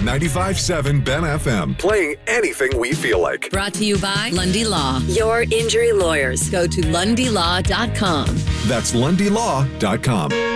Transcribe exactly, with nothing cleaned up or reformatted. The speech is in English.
ninety-five point seven Ben F M, playing anything we feel like. Brought to you by Lundy Law, your injury lawyers. Go to lundy law dot com. That's lundy law dot com.